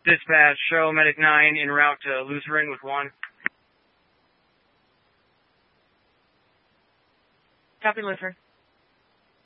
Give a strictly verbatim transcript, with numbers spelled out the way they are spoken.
Dispatch, show Medic nine en route to Lutheran with one. Copy, Lutheran.